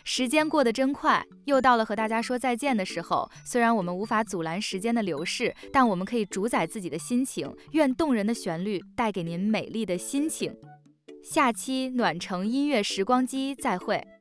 时间过得真快，又到了和大家说再见的时候。虽然我们无法阻拦时间的流逝，但我们可以主宰自己的心情。愿动人的旋律带给您美丽的心情。下期暖城音乐时光机再会。